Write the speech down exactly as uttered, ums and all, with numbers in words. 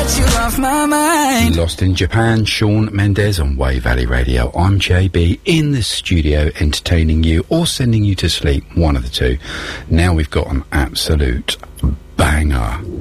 get you off my mind. Lost in Japan, Shawn Mendes on Wave Valley Radio. I'm J B in the studio entertaining you or sending you to sleep, one of the two. Now we've got an absolute banger.